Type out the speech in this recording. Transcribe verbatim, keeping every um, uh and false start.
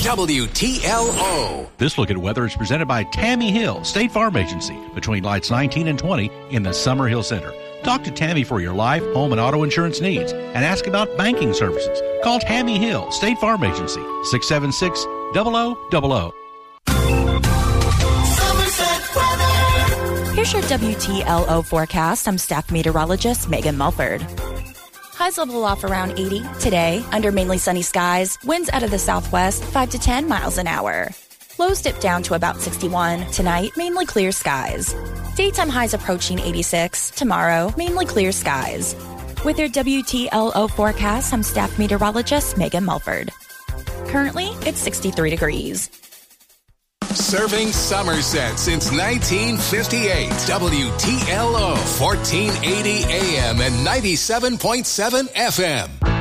W T L O. This look at weather is presented by Tammy Hill, State Farm Agency, between lights nineteen and twenty in the Summer Hill Center. Talk to Tammy for your life, home, and auto insurance needs and ask about banking services. Call Tammy Hill, State Farm Agency, six seven six, zero zero zero zero. Here's your W T L O forecast. I'm staff meteorologist Megan Mulford. Highs level off around eighty today under mainly sunny skies. Winds out of the southwest, five to ten miles an hour. Lows dip down to about sixty-one. Tonight, mainly clear skies. Daytime highs approaching eighty-six. Tomorrow, mainly clear skies. With your W T L O forecast, I'm staff meteorologist Megan Mulford. Currently, it's sixty-three degrees. Serving Somerset since nineteen fifty-eight. W T L O, fourteen eighty A M and ninety-seven point seven F M.